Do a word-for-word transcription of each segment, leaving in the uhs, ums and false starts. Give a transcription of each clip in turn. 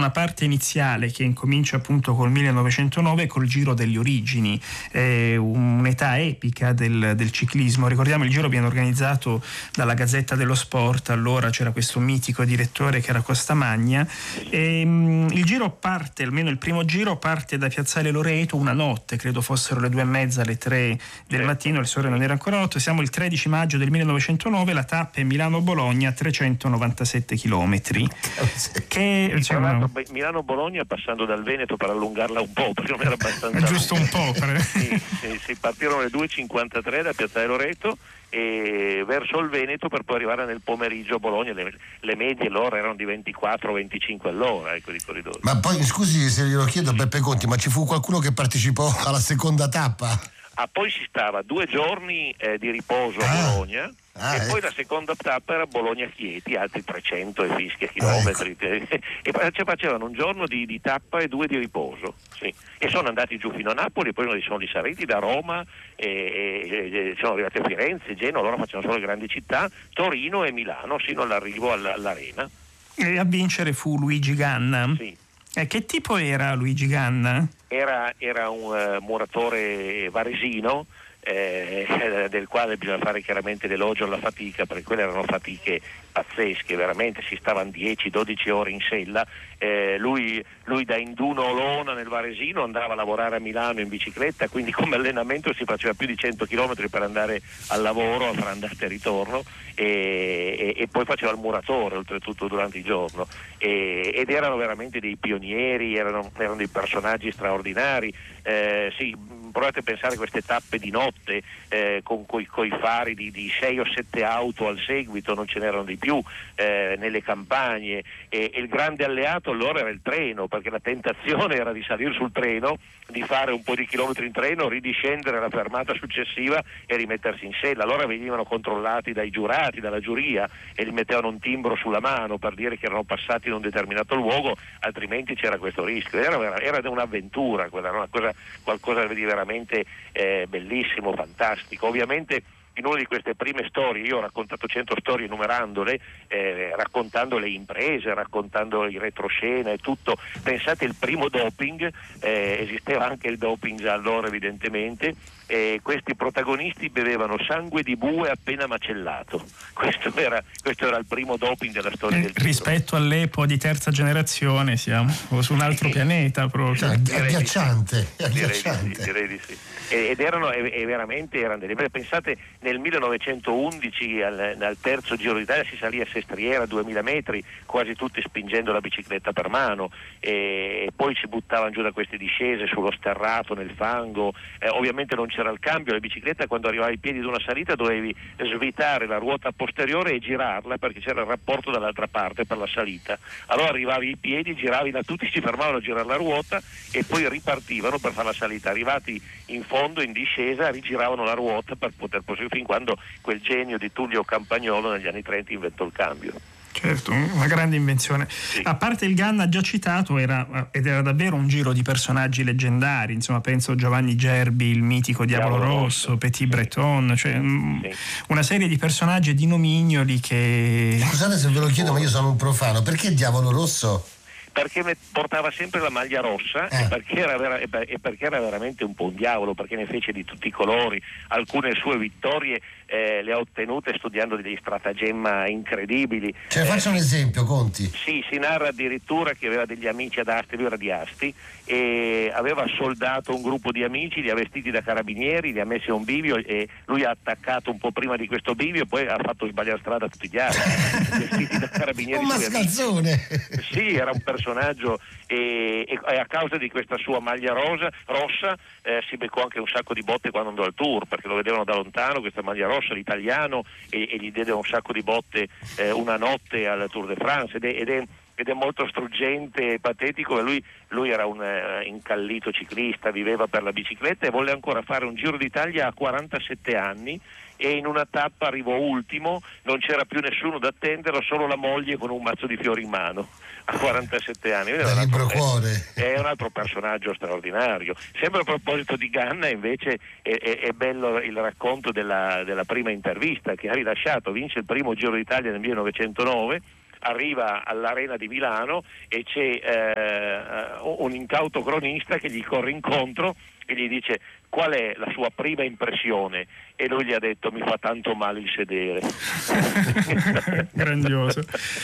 una parte iniziale che incomincia appunto col millenovecentonove, col Giro delle Origini, eh, un'età epica del, del ciclismo. Ricordiamo, il Giro viene organizzato dalla Gazzetta dello Sport, allora c'era questo mitico direttore che era Costamagna, e mh, il Giro parte, almeno il primo Giro parte da Piazzale Loreto una notte, credo fossero le due e mezza, le tre del mattino, il sole non era ancora otto. Siamo il tredici maggio del millenovecentonove, la tappa è Milano-Bologna, trecentonovantasette chilometri. Che insomma, Milano-Bologna passando dal Veneto per allungarla un po', perché non era abbastanza giusto un po'. Per... sì, sì, sì, partirono alle due e cinquantatré da Piazzale Loreto e verso il Veneto per poi arrivare nel pomeriggio a Bologna. Le, le medie l'ora erano di ventiquattro venticinque all'ora, ecco, di corridori. Ma poi scusi se glielo chiedo, Beppe Conti, ma ci fu qualcuno che partecipò alla seconda tappa? Ah, poi si stava due giorni eh, di riposo a ah. Bologna. Ah, e ecco. Poi la seconda tappa era Bologna-Chieti, altri trecento e fischia chilometri, ah, ecco. E cioè, facevano un giorno di, di tappa e due di riposo, sì. E sono andati giù fino a Napoli, poi non sono risaliti da Roma, e, e, e sono arrivati a Firenze, Genova, loro facevano solo le grandi città, Torino e Milano, sino all'arrivo all, all'Arena. E a vincere fu Luigi Ganna? Sì. Eh, che tipo era Luigi Ganna? Era, era un uh, muratore varesino, Eh, del quale bisogna fare chiaramente l'elogio alla fatica, perché quelle erano fatiche pazzesche, veramente si stavano dieci dodici ore in sella. Eh, lui, lui da Induno Olona nel Varesino andava a lavorare a Milano in bicicletta, quindi come allenamento si faceva più di cento chilometri per andare al lavoro, a fare andata e ritorno, e, e, e poi faceva il muratore oltretutto durante il giorno, e, ed erano veramente dei pionieri, erano, erano dei personaggi straordinari. Eh, sì, provate a pensare a queste tappe di notte eh, con coi, coi fari di, di sei o sette auto al seguito, non ce n'erano di più, eh, nelle campagne, e, e il grande alleato allora era il treno, perché la tentazione era di salire sul treno, di fare un po' di chilometri in treno, ridiscendere alla fermata successiva e rimettersi in sella. Allora venivano controllati dai giurati, dalla giuria, e gli mettevano un timbro sulla mano per dire che erano passati in un determinato luogo, altrimenti c'era questo rischio. Era, era un'avventura quella, una cosa, qualcosa di veramente eh, bellissimo, fantastico. Ovviamente in una di queste prime storie, io ho raccontato cento storie enumerandole, eh, raccontando le imprese, raccontando i retroscena e tutto. Pensate, il primo doping, eh, esisteva anche il doping già allora evidentemente, e questi protagonisti bevevano sangue di bue appena macellato. Questo era, questo era il primo doping della storia eh, del Giro. Rispetto all'Epo di terza generazione siamo su un altro pianeta proprio. Cioè, agghiacciante, agghiacciante. Direi di sì. Ed erano e, e veramente erano delle belle. Pensate, nel millenovecentoundici al, al terzo Giro d'Italia si salì a Sestriera duemila metri, quasi tutti spingendo la bicicletta per mano, e, e poi si buttavano giù da queste discese sullo sterrato, nel fango. Eh, ovviamente non c'era il cambio, la bicicletta quando arrivavi ai piedi di una salita dovevi svitare la ruota posteriore e girarla, perché c'era il rapporto dall'altra parte per la salita. Allora arrivavi ai piedi, giravi da tutti, si fermavano a girare la ruota e poi ripartivano per fare la salita. Arrivati in fondo, in discesa, rigiravano la ruota per poter proseguire, fin quando quel genio di Tullio Campagnolo negli anni trenta inventò il cambio. Certo, una grande invenzione. Sì. A parte il Ganna già citato, era, ed era davvero un giro di personaggi leggendari, insomma penso Giovanni Gerbi, il mitico Diavolo, Diavolo Rosso, Rosso, Petit sì. Breton, cioè sì. una serie di personaggi e di nomignoli che... Scusate se ve lo chiedo, ma io sono un profano, perché Diavolo Rosso? Perché portava sempre la maglia rossa eh. e, perché era vera- e perché era veramente un po' un diavolo, perché ne fece di tutti i colori. Alcune sue vittorie eh, le ha ottenute studiando degli stratagemma incredibili. Ce ne eh, faccia un esempio, Conti. Sì, si narra addirittura che aveva degli amici ad Asti, lui era di Asti, e aveva soldato un gruppo di amici, li ha vestiti da carabinieri, li ha messi a un bivio, e lui ha attaccato un po' prima di questo bivio e poi ha fatto sbagliare strada a tutti gli altri, vestiti da carabinieri. Un mascalzone! Sì, era un personaggio, e, e a causa di questa sua maglia rosa, rossa eh, si beccò anche un sacco di botte quando andò al Tour, perché lo vedevano da lontano questa maglia rossa, l'italiano, e, e gli diedero un sacco di botte eh, una notte al Tour de France, ed è, ed è ed è molto struggente e patetico. Lui, lui era un uh, incallito ciclista, viveva per la bicicletta e volle ancora fare un Giro d'Italia a quarantasette anni, e in una tappa arrivò ultimo, non c'era più nessuno da attendere, solo la moglie con un mazzo di fiori in mano a quarantasette anni. È un, altro, cuore. È un altro personaggio straordinario. Sempre a proposito di Ganna, invece, è, è, è bello il racconto della, della prima intervista che ha rilasciato. Vince il primo Giro d'Italia nel millenovecentonove, arriva all'Arena di Milano e c'è eh, un incauto cronista che gli corre incontro e gli dice qual è la sua prima impressione, e lui gli ha detto mi fa tanto male il sedere. Grandioso.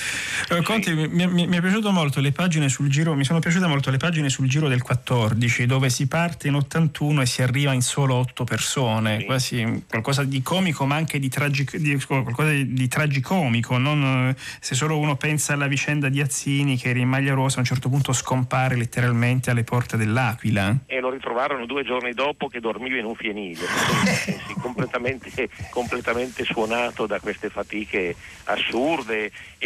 Eh, Conti, mi, mi, mi è piaciuto molto le pagine sul giro, mi sono piaciute molto le pagine sul Giro del quattordici, dove si parte in ottantuno e si arriva in solo otto persone, sì. Quasi qualcosa di comico ma anche di, tragic, di qualcosa di, di tragicomico, non, se solo uno pensa alla vicenda di Azzini che era in maglia rosa, a un certo punto scompare letteralmente alle porte dell'Aquila. E lo ritrovarono due giorni dopo che dormiva in un fienile, sì, completamente, completamente suonato da queste fatiche assurde.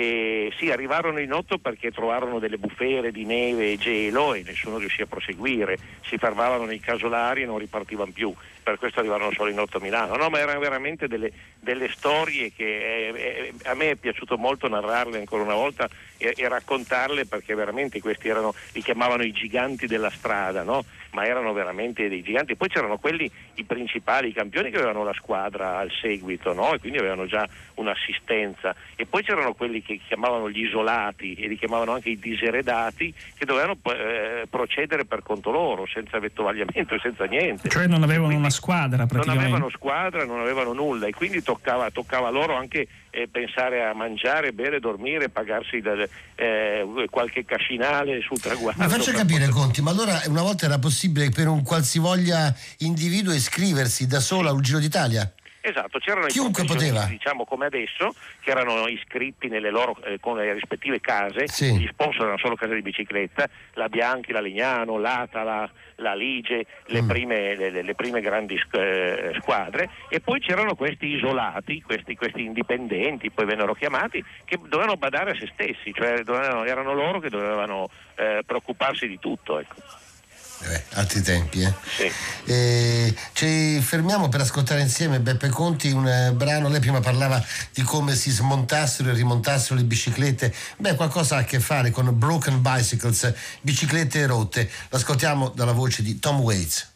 E sì, arrivarono in otto perché trovarono delle bufere di neve e gelo e nessuno riuscì a proseguire, si fermavano nei casolari e non ripartivano più, per questo arrivarono solo in otto a Milano. No, ma erano veramente delle, delle storie che eh, eh, a me è piaciuto molto narrarle ancora una volta e, e raccontarle, perché veramente questi erano, li chiamavano i giganti della strada, no? Ma erano veramente dei giganti. Poi c'erano quelli, i principali, i campioni che avevano la squadra al seguito, no? E quindi avevano già un'assistenza. E poi c'erano quelli che chiamavano gli isolati e li chiamavano anche i diseredati, che dovevano eh, procedere per conto loro, senza vettovagliamento e senza niente. Cioè non avevano quindi una squadra praticamente. Non avevano squadra, non avevano nulla, e quindi toccava, toccava loro anche eh, pensare a mangiare, bere, dormire, pagarsi del, eh, qualche cascinale sul traguardo. Mi faccia capire, Conti, ma allora una volta era possibile per un qualsivoglia individuo iscriversi da solo al Giro d'Italia? Esatto, c'erano chiunque i poteva, diciamo come adesso, che erano iscritti nelle loro eh, con le rispettive case, sì. Gli sponsor erano solo case di bicicletta, la Bianchi, la Lignano, l'Ata, la, la Lige, le, mm. prime, le, le prime grandi eh, squadre, e poi c'erano questi isolati, questi, questi indipendenti, poi vennero chiamati, che dovevano badare a se stessi, cioè dovevano, erano loro che dovevano eh, preoccuparsi di tutto, ecco. Eh, altri tempi, eh. Sì. Eh, ci fermiamo per ascoltare insieme Beppe Conti un eh, brano. Lei prima parlava di come si smontassero e rimontassero le biciclette. Beh, qualcosa ha a che fare con Broken Bicycles, biciclette rotte. L'ascoltiamo dalla voce di Tom Waits.